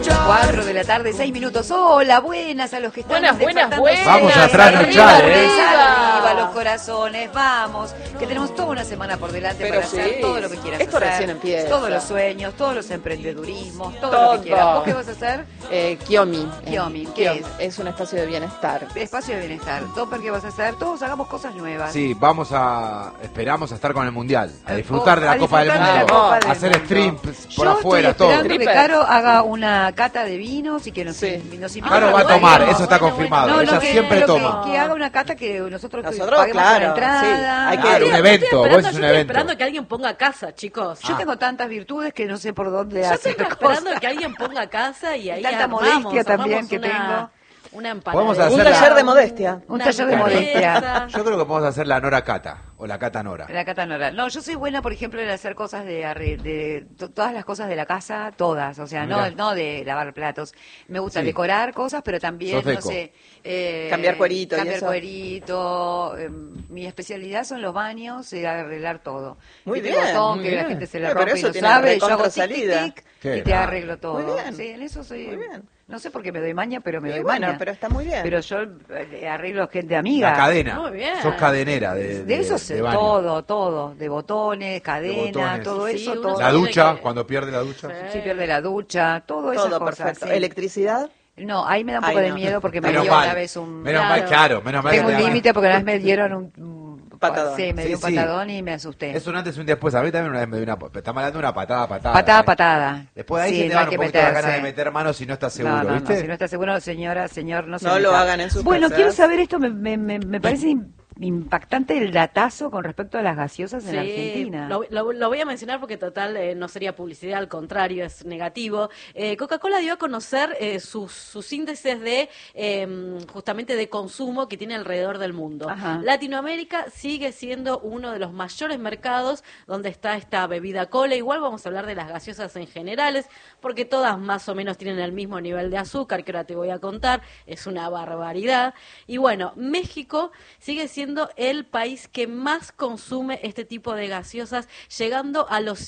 4 de la tarde, 6 minutos. Hola, buenas a los que están Buenas. Vamos atrás, no chale, Arriba los corazones, vamos. Que tenemos toda una semana por delante para hacer todo lo que quieras Esto hacer. recién empieza. Todos los sueños, todos los emprendedurismos, todo lo que quieras. ¿Vos qué vas a hacer? Kiomi. Kiomi, ¿qué es? Es un espacio de bienestar. Espacio de bienestar. Topper, ¿qué vas a hacer? Todos hagamos cosas nuevas. Sí, esperamos a estar con el Mundial, a disfrutar de la A Copa del disfrutar de Mundo, la Copa del a hacer Mundo. streams por Yo afuera, estoy todo. esperando que Caro haga una cata de vinos y que nos invite. Caro va a tomar, eso está confirmado. Ella siempre toma. Que haga una cata que nosotros paguemos claro, la entrada. Sí. Hay que Claro, un evento, vos es un Estoy evento. esperando que alguien ponga casa, chicos. Yo tengo tantas virtudes que no sé por dónde Yo hacer estoy esperando cosas. que alguien ponga casa y ahí Tanta armamos, modestia también armamos que tengo. Una empanada. Podemos Un hacer taller de modestia. Un taller de modestia. Yo creo que podemos hacer la Nora Cata, o la Cata Nora. La cata Nora. No, yo soy buena, por ejemplo, en hacer cosas todas las cosas de la casa, todas. O sea, no de lavar platos. Me gusta decorar cosas, pero también, no sé... cambiar cuerito y cambiar eso. cuerito. Mi especialidad son los baños y arreglar todo. Muy Este bien, botón muy que la bien. gente se le Pero rompe y eso no tiene sabe. Yo hago recontra tic, tic, salida. tic, Qué y te grande. arreglo todo. Muy bien. Sí, en eso soy... Muy bien. No sé por qué me doy maña, pero me doy Bueno, maña. pero está muy bien. Pero yo arreglo gente amiga. La cadena. Muy bien. Sos cadenera de eso sé baño. todo, de botones, cadena, botones. todo Sí, eso, uno todo. La tiene ducha, que- cuando pierde la ducha. Si pierde la ducha, todo esas Todo cosas. perfecto. sí. ¿Electricidad? No, ahí me da un Ahí poco de no. miedo porque me Menos dio mal. una vez un... Menos mal, claro, menos mal. Tengo que un te- límite porque una vez me dieron un Patadón. Sí, me dio un Sí, sí. patadón y me asusté. Es un antes y un después. A mí también una vez me dio una... Estamos hablando de una patada. Patada. Después de ahí Sí, se te no hay van que un poquito las meterse. ganas de meter manos si no estás seguro, No, ¿viste? si no está seguro, señora, señor, no se No lo meta. hagan en sus Bueno, casas. quiero saber esto, me parece impactante el datazo con respecto a las gaseosas en Sí, Argentina. lo voy a mencionar porque total no sería publicidad, al contrario, es negativo. Coca-Cola dio a conocer sus índices de justamente de consumo que tiene alrededor del mundo. Ajá. Latinoamérica sigue siendo uno de los mayores mercados donde está esta bebida cola. Igual vamos a hablar de las gaseosas en generales, porque todas más o menos tienen el mismo nivel de azúcar, que ahora te voy a contar, es una barbaridad. Y bueno, México sigue siendo el país que más consume este tipo de gaseosas, llegando a los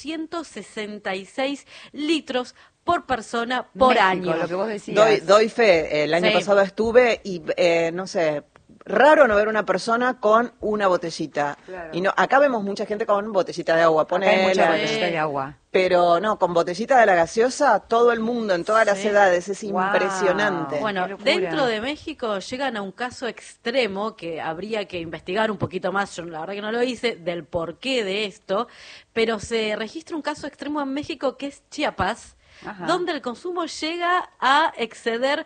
166 litros por persona por México, año. lo que vos decías. Doy fe. El año Sí. pasado estuve y, no sé, raro no ver una persona con una botellita. Claro. Y no, acá vemos mucha gente con botellita de agua, Acá hay mucha ponele. botellita de agua. Pero no, con botellita de la gaseosa, todo el mundo, en todas las Sí. edades, es Wow. impresionante. Bueno, Qué locura. dentro de México llegan a un caso extremo que habría que investigar un poquito más, yo la verdad que no lo hice, del porqué de esto, pero se registra un caso extremo en México que es Chiapas, Ajá. donde el consumo llega a exceder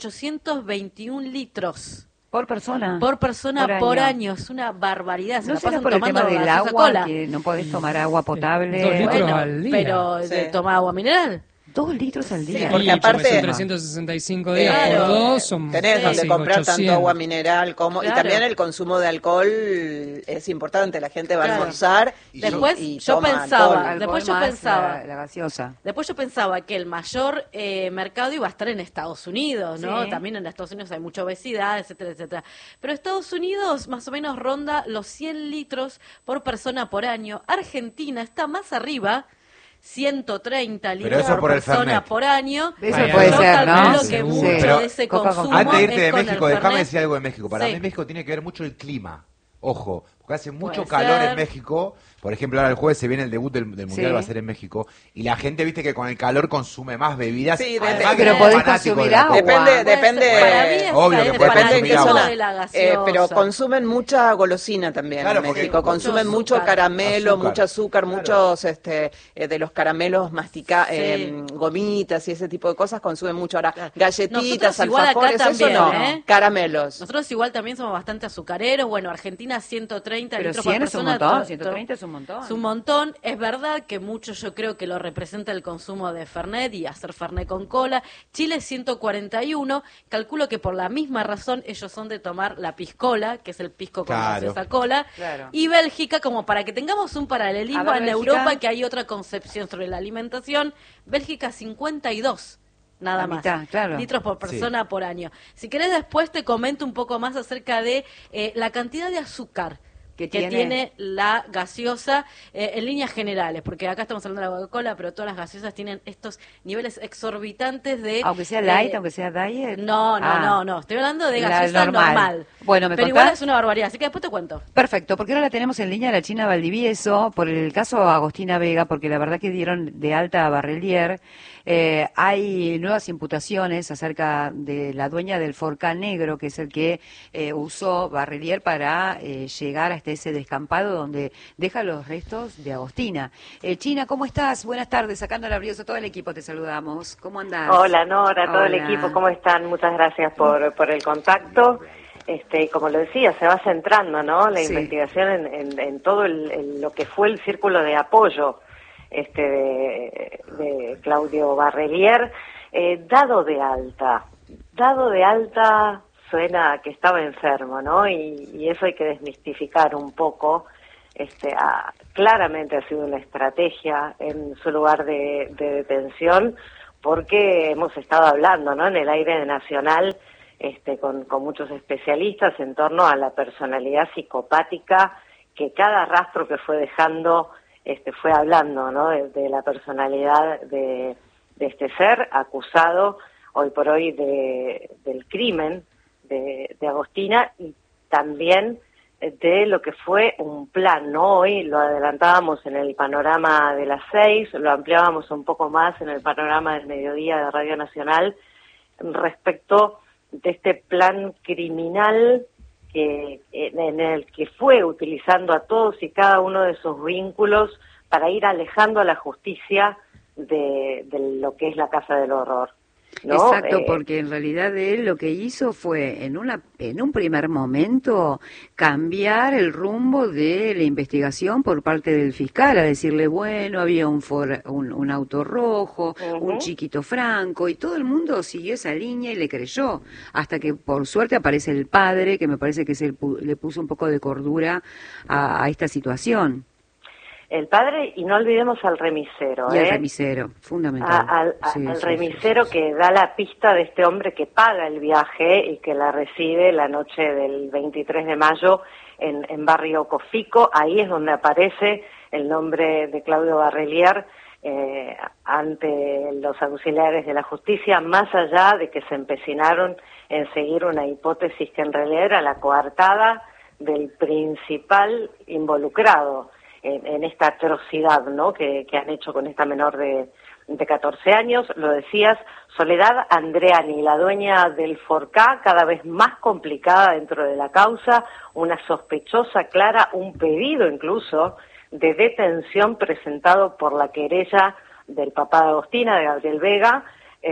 821 litros Por persona. por persona por año. Es una barbaridad. Se ¿No la será pasan por el tomando tema del gaseosa agua, cola. que no podés tomar agua potable? 2 litros Bueno, al día. pero Sí. toma agua mineral. 2 litros al día. porque Y aparte- son 365 días Claro. por 2, son Tenés Sí. donde casi comprar 800. tanto agua mineral como y Claro. también el consumo de alcohol es importante. La gente va a Claro. almorzar Después y yo toma pensaba, alcohol. después yo más pensaba- la gaseosa. Después yo pensaba que el mayor mercado iba a estar en Estados Unidos, ¿no? Sí. También en Estados Unidos hay mucha obesidad, etcétera, etcétera. Pero Estados Unidos más o menos ronda los 100 litros por persona por año. Argentina está más arriba, 130 litros eso por el persona Fernet. por año. Eso Ay, puede Yo ser, ¿no? calculo que Sí. mucho Pero de ese Coca-Cola. consumo Antes de irte es de con el México, déjame Fernet. decir algo de México. Para Sí. mí México tiene que ver mucho el clima. Ojo, porque hace mucho Puede calor ser. en México. Por ejemplo, ahora el jueves se viene el debut del Mundial, Sí. va a ser en México. Y la gente, viste que con el calor consume más bebidas. Sí, además que pero son podés fanáticos consumir de la agua. Copa. Depende, Puede depende. ser. Para mí es- Obvio que es puede fanático consumir en qué agua. zona. de la gaseosa. Pero consumen mucha golosina también Claro, en porque México. mucho Consumen mucho azúcar. caramelo, Azúcar. mucho azúcar, Claro. muchos de los caramelos Sí. gomitas y ese tipo de cosas consumen mucho. Ahora, Claro. galletitas, Nosotros igual acá alfajores, eso también, no. ¿eh? Caramelos. Nosotros igual también somos bastante azucareros. Bueno, Argentina 130 Pero litros 100 por es un persona. montón, 130 es un montón. Es un montón. Es verdad que mucho yo creo que lo representa el consumo de Fernet y hacer Fernet con cola. Chile 141. Calculo que por la misma razón ellos son de tomar la piscola, que es el pisco con Claro. gaseosa cola. Claro. Y Bélgica, como para que tengamos un paralelismo A ver, en Bélgica. Europa, que hay otra concepción sobre la alimentación. Bélgica 52. Nada La más. mitad, claro. Litros por persona por año. Si querés después te comento un poco más acerca de la cantidad de azúcar que tiene la gaseosa en líneas generales, porque acá estamos hablando de la Coca-Cola, pero todas las gaseosas tienen estos niveles exorbitantes de... Aunque sea light, aunque sea diet. No, estoy hablando de gaseosa normal. Bueno, ¿me pero contás? igual es una barbaridad, así que después te cuento. Perfecto, porque ahora la tenemos en línea la China Valdivieso, por el caso Agostina Vega, porque la verdad que dieron de alta a Barrelier. Hay nuevas imputaciones acerca de la dueña del Forcán Negro, que es el que usó Barrelier para llegar hasta ese descampado donde deja los restos de Agostina. China, ¿cómo estás? Buenas tardes, sacando la briosa, todo el equipo te saludamos. ¿Cómo andás? Hola Nora, todo el Hola. equipo, ¿cómo están? Muchas gracias por el contacto. Como lo decía, se va centrando, ¿no? La Sí. investigación en todo lo que fue el círculo de apoyo de Claudio Barrelier, dado de alta suena a que estaba enfermo, ¿no? Y eso hay que desmistificar un poco. Claramente ha sido una estrategia en su lugar de detención, porque hemos estado hablando, ¿no? En el aire nacional, con muchos especialistas en torno a la personalidad psicopática que cada rastro que fue dejando fue hablando, ¿no? De la personalidad de este ser acusado hoy por hoy del crimen de Agostina, y también de lo que fue un plan, ¿no? Hoy lo adelantábamos en el panorama de las 6, lo ampliábamos un poco más en el panorama del mediodía de Radio Nacional respecto de este plan criminal en el que fue utilizando a todos y cada uno de sus vínculos para ir alejando a la justicia de lo que es la Casa del Horror, ¿no? Exacto, porque en realidad él lo que hizo fue en un primer momento cambiar el rumbo de la investigación por parte del fiscal, a decirle, bueno, había un auto rojo, un chiquito franco, y todo el mundo siguió esa línea y le creyó, hasta que por suerte aparece el padre, que me parece que le puso un poco de cordura a esta situación. El padre, y no olvidemos al remisero. Y al remisero, fundamental. Al remisero que da la pista de este hombre que paga el viaje y que la recibe la noche del 23 de mayo en Barrio Cofico. Ahí es donde aparece el nombre de Claudio Barrelier ante los auxiliares de la justicia, más allá de que se empecinaron en seguir una hipótesis que en realidad era la coartada del principal involucrado en esta atrocidad, ¿no? que han hecho con esta menor de 14 años. Lo decías, Soledad Andreani, la dueña del Forcá, cada vez más complicada dentro de la causa, una sospechosa clara, un pedido incluso de detención presentado por la querella del papá de Agostina, de Gabriel Vega,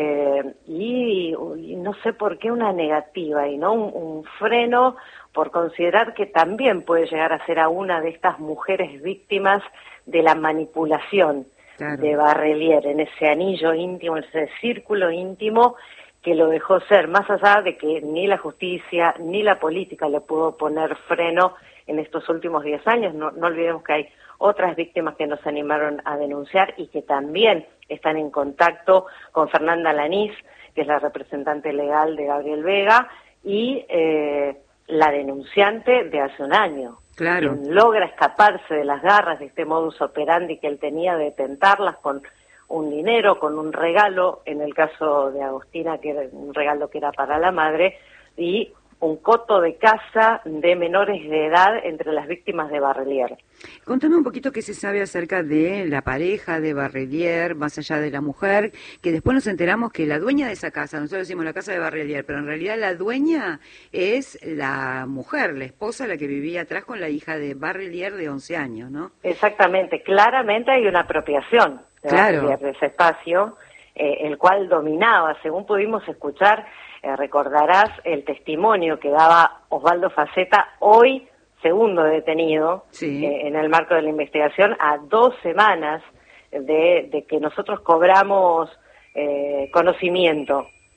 y no sé por qué una negativa y no un freno por considerar que también puede llegar a ser a una de estas mujeres víctimas de la manipulación de Barrelier en ese anillo íntimo, en ese círculo íntimo que lo dejó ser, más allá de que ni la justicia ni la política le pudo poner freno en estos últimos 10 años. No olvidemos que hay otras víctimas que nos animaron a denunciar y que también están en contacto con Fernanda Lanís, que es la representante legal de Gabriel Vega, y la denunciante de hace un año. Claro. Quien logra escaparse de las garras de este modus operandi que él tenía de tentarlas con un dinero, con un regalo, en el caso de Agostina, que era un regalo que era para la madre, y un coto de casa de menores de edad entre las víctimas de Barrelier. Contame un poquito qué se sabe acerca de la pareja de Barrelier, más allá de la mujer, que después nos enteramos que la dueña de esa casa, nosotros decimos la casa de Barrelier, pero en realidad la dueña es la mujer, la esposa, la que vivía atrás con la hija de Barrelier de 11 años, ¿no? Exactamente, claramente hay una apropiación de Barrelier de ese espacio, el cual dominaba, según pudimos escuchar. Recordarás el testimonio que daba Osvaldo Faceta, hoy segundo detenido, en el marco de la investigación, a 2 semanas de que nosotros cobramos conocimiento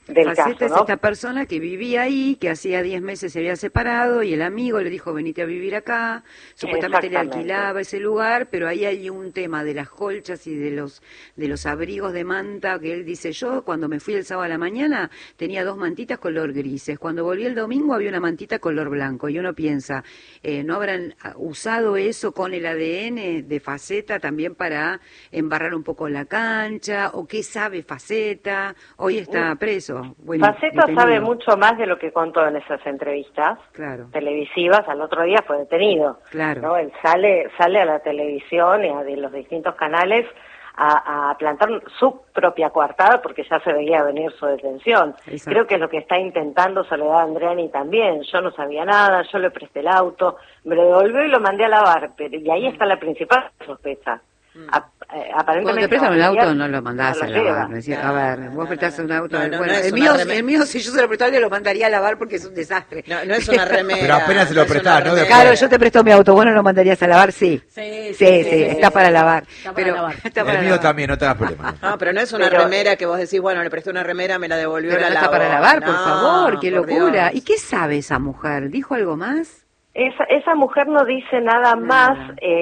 del Faceta caso, es ¿no? esta persona que vivía ahí, que hacía 10 meses se había separado y el amigo le dijo, venite a vivir acá. Supuestamente le Exactamente. alquilaba ese lugar, pero ahí hay un tema de las colchas y de los abrigos de manta que él dice, yo cuando me fui el sábado a la mañana tenía 2 mantitas color grises. Cuando volví el domingo había una mantita color blanco. Y uno piensa, ¿no habrán usado eso con el ADN de Faceta también para embarrar un poco la cancha? ¿O qué sabe Faceta? Hoy está preso. Bueno, Faceta detenido. sabe mucho más de lo que contó en esas entrevistas Claro. televisivas. Al otro día fue detenido. Claro. ¿No? Él sale a la televisión y a de los distintos canales a plantar su propia coartada porque ya se veía venir su detención. Exacto. Creo que es lo que está intentando Soledad Andreani también. Yo no sabía nada, yo le presté el auto, me lo devolvió y lo mandé a lavar. Y ahí está la principal sospecha. Cuando Aparentemente te prestan un Javier auto no lo mandás no a lo lavar. lleva. ¿No es cierto? A ver, vos prestás un auto. No, no, bueno, no es el una remera. mío, si yo se lo prestara, lo mandaría a lavar porque es un desastre. No, no es una remera. Pero apenas se lo no es una prestás, ¿no? remera. Claro, yo te presto mi auto, ¿vos no lo mandarías a lavar? Sí. Sí, Está para lavar. Está para Pero lavar. está para El mío lavar. también, no te das problema. No, pero no es una Pero, remera que vos decís, bueno, le presté una remera, me la devolvió, Pero la no está lavo. para lavar, por No, favor, qué por locura. Dios. ¿Y qué sabe esa mujer? ¿Dijo algo más? Esa mujer no dice nada más.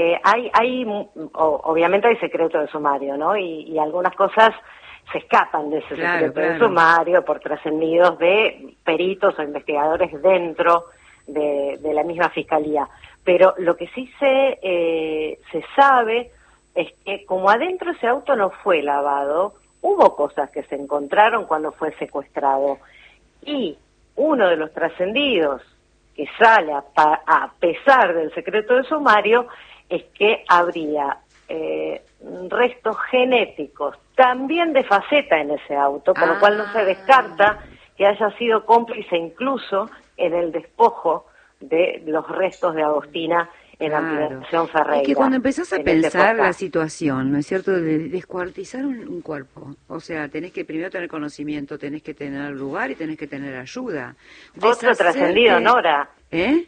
Obviamente hay secreto de sumario, ¿no? Y algunas cosas se escapan de ese Claro, secreto de claro. sumario por trascendidos de peritos o investigadores dentro de la misma fiscalía. Pero lo que sí se sabe es que como adentro ese auto no fue lavado, hubo cosas que se encontraron cuando fue secuestrado. Y uno de los trascendidos que sale a pesar del secreto de sumario es que habría restos genéticos también de Faceta en ese auto, con lo cual no se descarta que haya sido cómplice incluso en el despojo de los restos de Agostina en la Ampliación Ferreira. Es que cuando empezás a en ese pensar portal. la situación, ¿no es cierto?, de descuartizar un cuerpo, o sea, tenés que primero tener conocimiento, tenés que tener lugar y tenés que tener ayuda. Otro Deshacerte- trascendido, Nora. ¿Eh?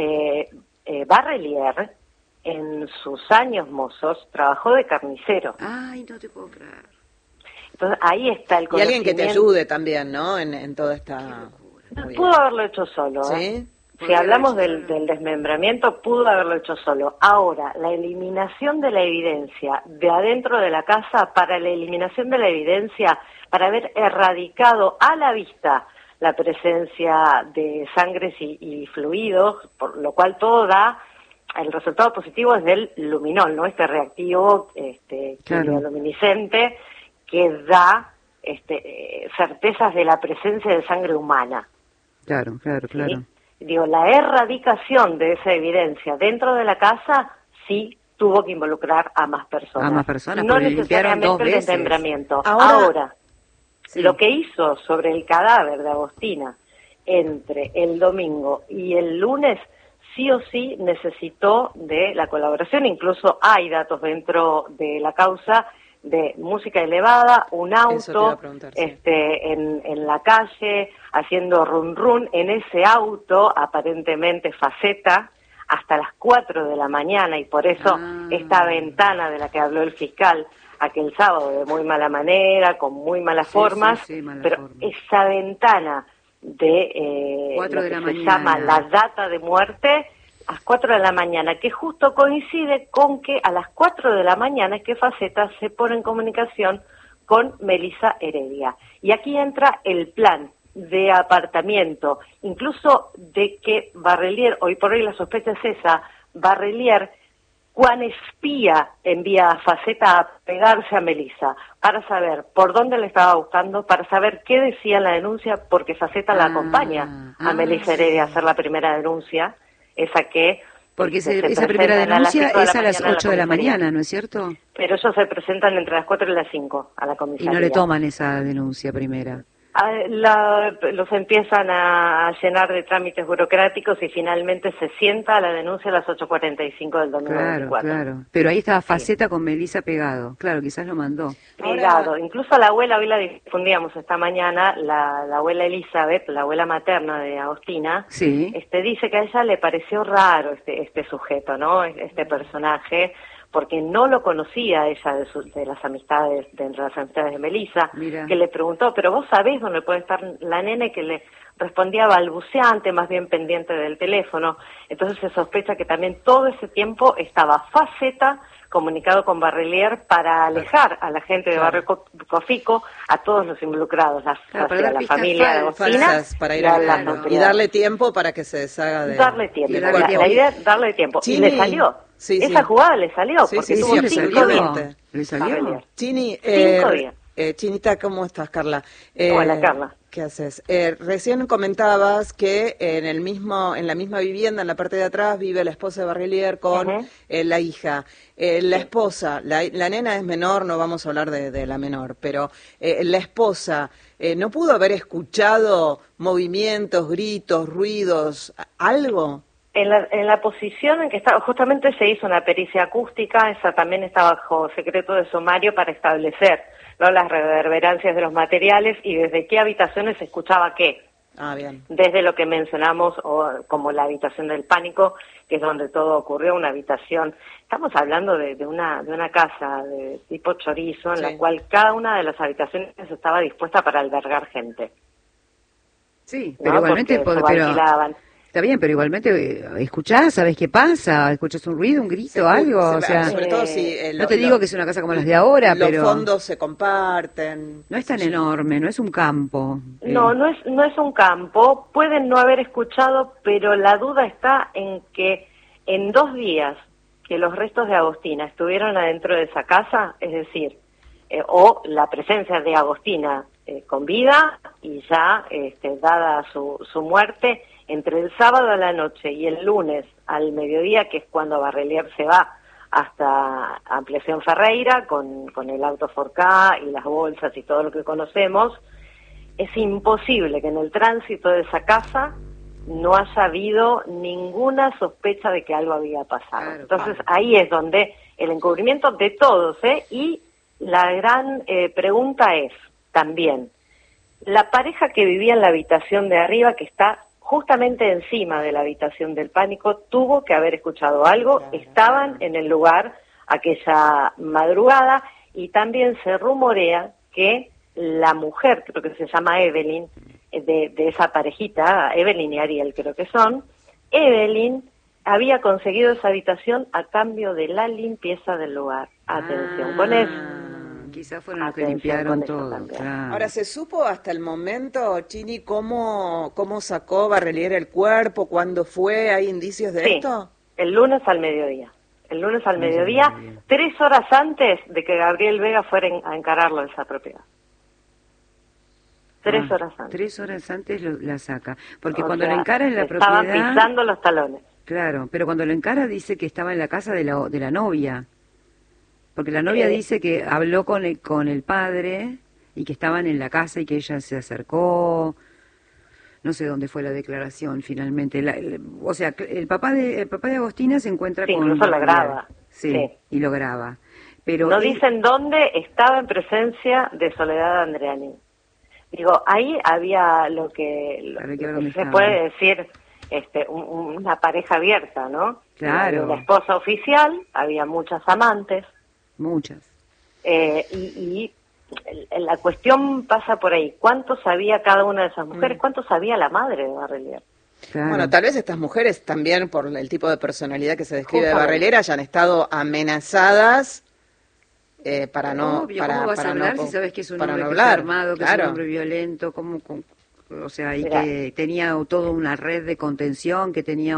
Barrelier, en sus años mozos, trabajó de carnicero. Ay, no te puedo creer. Entonces ahí está el Y alguien que te conocimiento. ayude también, ¿no? En toda esta... Muy bien. Pudo haberlo hecho solo, ¿eh? ¿Sí? Si hablamos del desmembramiento, pudo haberlo hecho solo. Ahora, la eliminación de la evidencia de adentro de la casa, para la eliminación de la evidencia, para haber erradicado a la vista la presencia de sangres y fluidos, por lo cual todo da, el resultado positivo es del luminol, ¿no? Este reactivo Claro. luminiscente que da certezas de la presencia de sangre humana. Claro, claro, claro. ¿Sí? Digo, la erradicación de esa evidencia dentro de la casa sí tuvo que involucrar a más personas. A más personas, no porque limpiaron necesariamente 2 el veces. desmembramiento. Ahora- Ahora, Sí. lo que hizo sobre el cadáver de Agostina entre el domingo y el lunes sí o sí necesitó de la colaboración. Incluso hay datos dentro de la causa de música elevada, un Eso te iba auto a preguntar, sí. en la calle haciendo run run en ese auto, aparentemente Faceta, hasta las 4 de la mañana, y por eso esta ventana de la que habló el fiscal aquel sábado de muy mala manera, con muy malas Sí, formas, sí, sí, malas pero formas. esa ventana de 4 lo de que la se mañana. llama la data de muerte, a las 4 de la mañana, que justo coincide con que a las 4 de la mañana es que Faceta se pone en comunicación con Melissa Heredia. Y aquí entra el plan de apartamiento, incluso de que Barrelier, hoy por hoy la sospecha es esa, Barrelier, cuán espía envía a Faceta a pegarse a Melissa, para saber por dónde le estaba buscando, para saber qué decía en la denuncia, porque Faceta la acompaña a Melissa Heredia a hacer la primera denuncia, esa que... Porque se esa primera presentan a las denuncia 5 de la es a las mañana 8 de la comisaría. mañana, ¿no es cierto? Pero ellos se presentan entre las 4 y las 5 a la Y comisaría. no le toman esa denuncia primera. Los empiezan a llenar de trámites burocráticos y finalmente se sienta la denuncia a las 8:45 del domingo Claro, 24. claro. Pero ahí estaba Faceta con Melissa pegado. Claro, quizás lo mandó. Pegado. Incluso la abuela, hoy la difundíamos esta mañana, la abuela Elizabeth, la abuela materna de Agostina, Sí. dice que a ella le pareció raro este sujeto, ¿no? Este personaje, porque no lo conocía ella de las amistades, de entre las amistades de Melissa, Mira. que le preguntó, pero vos sabés dónde puede estar la nena, y que le respondía balbuceante, más bien pendiente del teléfono. Entonces se sospecha que también todo ese tiempo estaba Faceta comunicado con Barrelier para alejar a la gente de Barrio Cofico, a todos los involucrados, Claro, para hacia dar la pistas familia de Agostina, Falsas para ir y a a las y autoridades. darle tiempo para que se deshaga de... Darle tiempo. Y darle La tiempo. idea es darle tiempo. Chini, Y le salió. sí, sí. Esa jugada le salió, Sí, porque sí, tuvo sí, le 5 salió. días. ¿Le salió? Barrelier. Chini, 5 días. Chinita, ¿cómo estás, Carla? Hola, Carla. ¿Qué haces? Recién comentabas que en la misma vivienda, en la parte de atrás, vive la esposa de Barrelier con Ujú. la hija. La esposa, la nena es menor, no vamos a hablar de la menor, pero la esposa, ¿no pudo haber escuchado movimientos, gritos, ruidos, algo? En la posición en que estaba, justamente se hizo una pericia acústica, esa también está bajo secreto de sumario para establecer, ¿no?, las reverberancias de los materiales y desde qué habitaciones se escuchaba qué. Ah, bien. Desde lo que mencionamos como la habitación del pánico, que es donde todo ocurrió, una habitación. Estamos hablando de una casa de tipo chorizo, en Sí. la cual cada una de las habitaciones estaba dispuesta para albergar gente. Sí, ¿no? pero igualmente, Porque pero subalquilaban. está bien, pero igualmente escuchás, sabes qué pasa, escuchas un ruido, un grito, algo, o sea, sobre todo si no te digo que es una casa como las de ahora, los pero fondos se comparten. no es tan enorme, no es un campo. No, no es un campo, pueden no haber escuchado, pero la duda está en que en 2 días que los restos de Agostina estuvieron adentro de esa casa, es decir, o la presencia de Agostina con vida y ya dada su muerte, entre el sábado a la noche y el lunes al mediodía, que es cuando Barrelier se va hasta Ampliación Ferreira con el auto 4K y las bolsas y todo lo que conocemos, es imposible que en el tránsito de esa casa no haya habido ninguna sospecha de que algo había pasado. Claro, Entonces ahí es donde el encubrimiento de todos, y la gran pregunta es también, la pareja que vivía en la habitación de arriba, que está justamente encima de la habitación del pánico, tuvo que haber escuchado algo, estaban en el lugar aquella madrugada, y también se rumorea que la mujer, creo que se llama Evelyn, de esa parejita, Evelyn y Ariel creo que son, Evelyn había conseguido esa habitación a cambio de la limpieza del lugar. Atención con eso. Quizás fueron los que Atención limpiaron con eso todo. también. Claro. Ahora, ¿se supo hasta el momento, Chini, cómo sacó Barrelier el cuerpo? ¿Cuándo fue? ¿Hay indicios de Sí, esto? el lunes al mediodía. El lunes al mediodía, 3 horas antes de que Gabriel Vega fuera a encararlo en esa propiedad. 3 horas antes. 3 horas antes la saca. Porque O cuando sea, lo encara en la estaban propiedad... pisando los talones. Claro, pero cuando lo encara dice que estaba en la casa de la novia. Porque la novia dice que habló con el padre y que estaban en la casa y que ella se acercó. No sé dónde fue la declaración finalmente. O sea, el papá de Agostina se encuentra Sí, con... incluso lo graba. Sí, Sí. y lo graba. Pero No dicen dónde estaba en presencia de Soledad Andreani. Digo, ahí había lo que Para que ver dónde se estaba. puede decir una pareja abierta, ¿no? Claro. La esposa oficial, había muchas amantes, muchas. y la cuestión pasa por ahí. ¿Cuánto sabía cada una de esas mujeres? ¿Cuánto sabía la madre de Barrelier? Claro. Bueno, tal vez estas mujeres también, por el tipo de personalidad que se describe de Justamente. Barrelier, hayan estado amenazadas para no... Obvio, para, ¿cómo vas para a hablar no, si sabes que es un para hombre no que está hablar? armado, que es Claro. un hombre violento, o sea, y Mirá. que tenía toda una red de contención, que tenía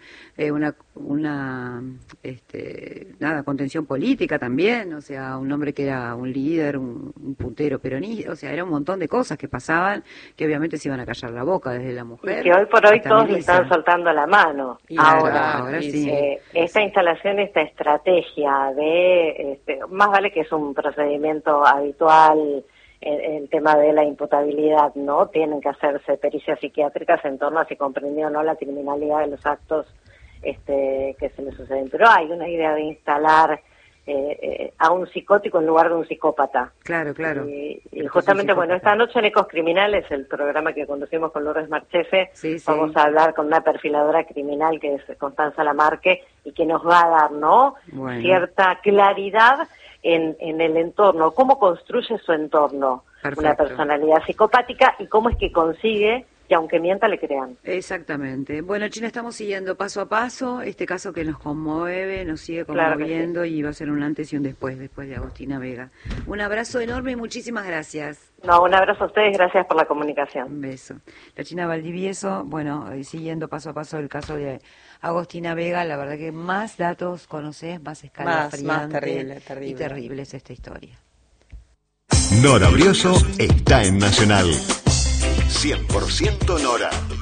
contención política también, o sea, un hombre que era un líder, un puntero peronista, o sea, era un montón de cosas que pasaban, que obviamente se iban a callar la boca desde la mujer. Y que hoy por hoy hasta todos le Melissa. están soltando la mano. Y ahora y sí. Esta instalación, esta estrategia de, más vale que es un procedimiento habitual, el tema de la imputabilidad, ¿no? Tienen que hacerse pericias psiquiátricas en torno a si comprendió o no la criminalidad de los actos que se le suceden. Pero hay una idea de instalar a un psicótico en lugar de un psicópata. Claro, claro. Y Pero justamente, es un bueno, psicópata. esta noche en Ecos Criminales, el programa que conducimos con Lourdes Marchefe, Sí, sí. vamos a hablar con una perfiladora criminal que es Constanza Lamarque que nos va a dar, ¿no? Bueno. Cierta claridad en el entorno, cómo construye su entorno Perfecto. una personalidad psicopática y cómo es que consigue que aunque mienta le crean. Exactamente. Bueno, China, estamos siguiendo paso a paso este caso que nos conmueve, nos sigue Claro que conmoviendo y va a ser un antes y un después de Agostina Vega. Un abrazo enorme y muchísimas gracias. No, un abrazo a ustedes, gracias por la comunicación. Un beso. La China Valdivieso, bueno, siguiendo paso a paso el caso de Agostina Vega, la verdad que más datos conoces, más escalofriante Más terrible. y terrible es esta historia. Nora Brioso está en Nacional. 100% Nora.